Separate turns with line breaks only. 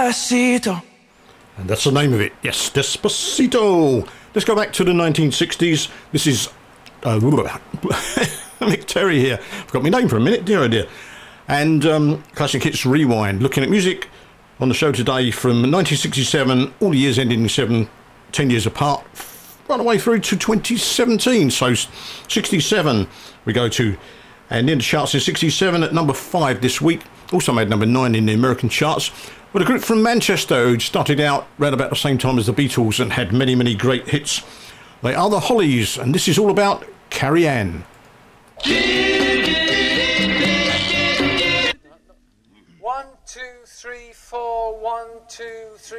Despacito.
And that's the name of it. Yes, Despacito. Let's go back to the 1960s. This is Mick Terry here. I've got my name for a minute, dear oh dear. And Classic Hits Rewind. Looking at music on the show today from 1967, all the years ending in 10 years apart, right away through to 2017. So 67 we go to. And in the charts in 67 at number 5 this week. Also made number 9 in the American charts. But a group from Manchester who started out around about the same time as the Beatles and had many, many great hits. They are the Hollies, and this is all about Carrie Ann.
1, 2, 3, 4, 1, 2, 3.